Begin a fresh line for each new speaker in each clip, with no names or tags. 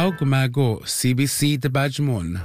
Gumago, CBC de Bajmon.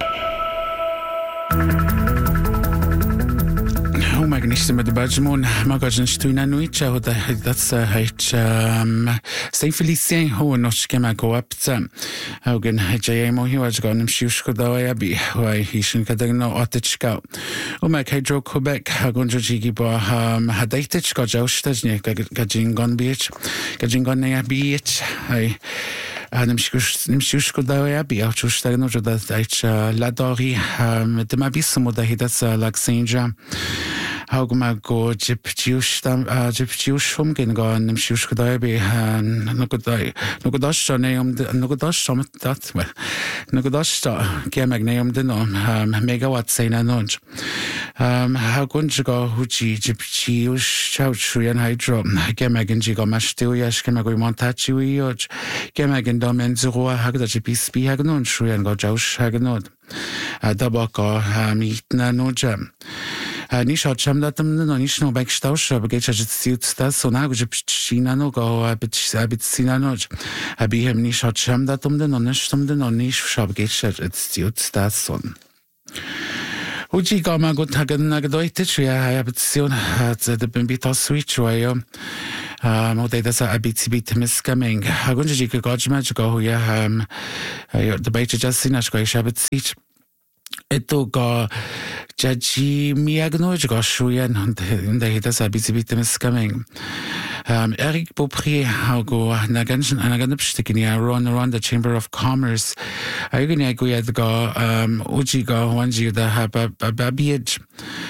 Magnificent med Bajmon, magazin stuina nuicha, og that's Saint Felicien ho nosh kema go apta. Augen JMO hi was gone shushko da abi, why he shin kadagno otchka. Mag Hydro Quebec hagunjo jigi ba hadaitich go joustajne gajingon beach, gajingon ne beach. Nim shushko da abi, auchustagno da ladori de mabismo da hidatsa laxinja. Haugma go gyptiush from Gingon, nim shushko da abi, nugodash neum nugodash that well. Nugodash gemagneum denom, megawatt saina nunch. Hagunjigo huji gyptiush chauchuyan hydro, gemaginjigo mashtuyash, gemago montachiuj, gemagin domen zero hagda gpispi hagnun, shuyan go jaush hagnod. Dabaka mitna no jam. Nish hat chamdatum no nish no backstausch, aber geht jetzt das so nach China no go abit sinanoj. Abihem nish hat chamdatum no nish no nish shab geht jetzt das so. Uji gama gut hagen nagdeutet, ja habtion hat de bimbita switch way. Modei das abit miscoming. Hagunji gojmaj go ya the bait just sinash go shabit sich. Eto go jaji miagnoj go shuyan und der das abit miscoming. Eric Beaupré go na ganzen einer ganzstücke ja around the Chamber of Commerce. Eigentlich go ja go uji go wanji da babiage.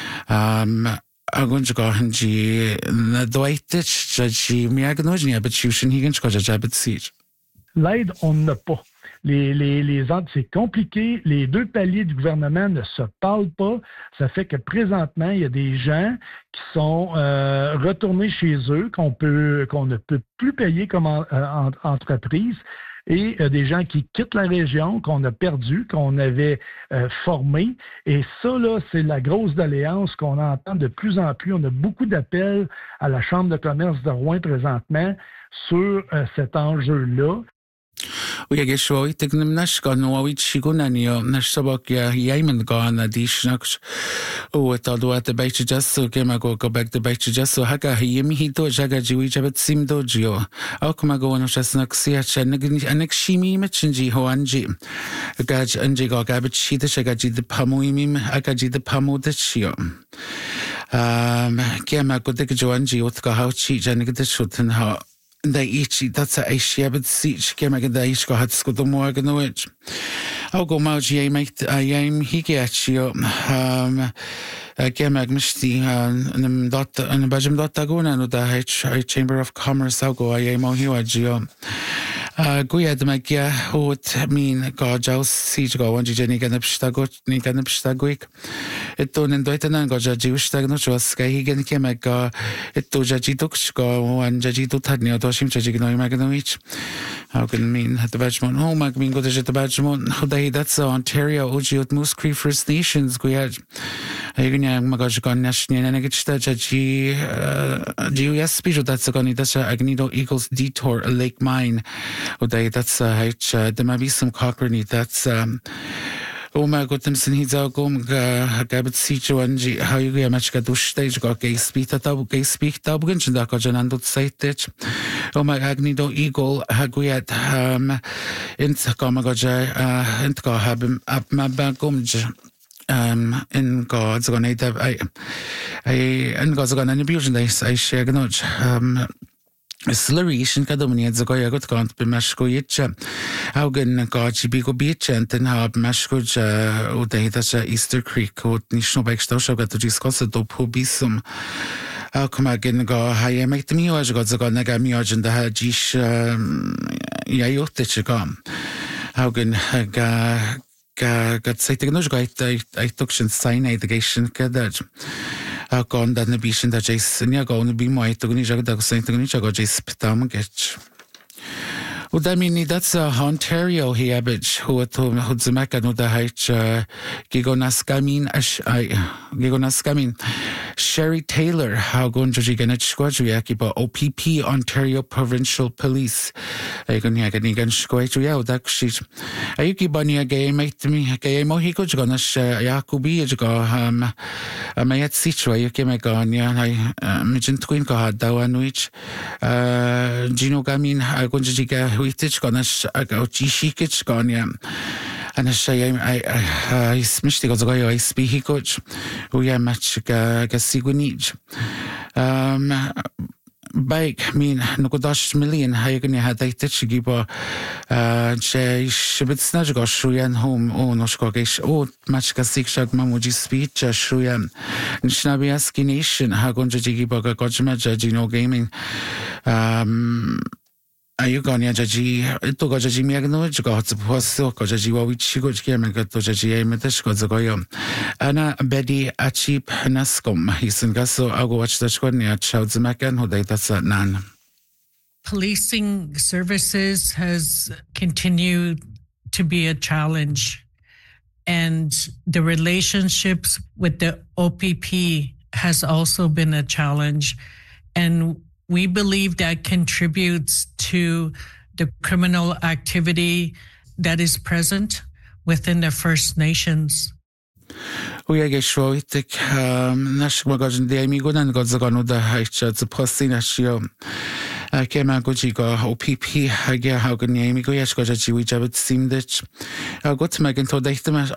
Agunj go hanji na doitich jaji miagnoj ni abitution higens go jabit sich.
L'aide, on n'a pas. C'est compliqué. Les deux paliers du gouvernement ne se parlent pas. Ça fait que présentement, il y a des gens qui sont retournés chez eux, qu'on ne peut plus payer comme entreprise, et des gens qui quittent la région, qu'on a perdu, qu'on avait formé. Et ça, là, c'est la grosse doléance qu'on entend de plus en plus. On a beaucoup d'appels à la Chambre de commerce de Rouen présentement sur cet enjeu-là.
We get show it nash go no we chigunanio nash sabak ya yamen go na dishnaks o tado at the bait just so kema go back the bait just so haka yemi hito jaga jiwi jabet simdo jio akuma go no chasnak sia chanag anakshimi machinji hoanji gaj anji go gabet shita shagaji the pamuimim akaji the pamu the chio kema go de joanji utka hauchi janig the shuten ha da ichi that's a shabbat sich kemag da ich go hat sko do morgen no ich au go mauji I make I am higachi kemag misti an dot an bajam dot agona no da Chamber of Commerce au go I am hiwaji Guyad magia hot mean go jaus sich go wanji jeni ganapstagot ni ganapstagoik etto nen doitanan go jaji ustagno chos ga higen kemag etto jaji duksh go wan jaji tutadni doshim jaji no magnovich how can mean at the Bajmon oh mag mean go to the Bajmon hodai that's Ontario ujiot Moose Cree First Nations guyad higen magaj go nashni nenegita jaji GUS bijo that's go ni that's Agnido Eagles Detour Lake Mine Oday that's the mabisum Cochrane that's my goodness sin hiza gom gabet sicho anji how you get much gadu stage go gay speak that gunchen da go janando saitet my Agnido Eagle haguyat in goma go in go habim up my bagumj in God's gonna I in God's gonna abusion I share gnoj Slurry kadomni zago yagot kant be mashko yitcha augen gaji bigo bietchen den hab mashko oder das Easter Creek und nicht nur backstausch aber du discuss do pobisum Kuma gen go haye make me was go zago naga mi agent da jish ya yotte gam augen ga seit no go I took sign education kadaj gone that nabishin that Jason ya go be my to ni jaga da saint ni jaga jes pitam get Udamini that's Ontario he abich who to hudzmeka no da hach gigonaskamin Sherry Taylor hagon joji ganet squadru yakiba OPP Ontario Provincial Police agon yagani gan squadru ya dakshit ayuki bani gay mate me gay mohiko jonas yakubi joga mayat sitwa yuki megania I mijin twin ka dawanwich Gino gamin agon joji ga huitich ganas agauchishikich gania and I say I smished the guy I speak coach who ya match gasigunic bike mean no godash million hagen ya had it giba jay shibit snatch go shuyan home oh no skogish oh match gasik shag mamuji speech shuyan nishnabi askination hagon jigiba gojma jino gaming Ayugania Jaji, to Gaji Magno, got the Posto, Gaji Wawichigo, Yamaga to Jaji Metesh Gozagoyo. Anna Betty Achip Nascom, he's in Gaso, I'll go watch the Squania, Childs Macan, who that's at Nan.
Policing services has continued to be a challenge, and the relationships with the OPP has also been a challenge. And we believe that contributes to the criminal activity that is present within the First Nations.
We are showing national magazine the amigo and Godzagano the Haicha the Postinatio. Came out Gojigo OPP Hagia Hagan Amigo Yashko Jaji which I would seem that I got to Megan told them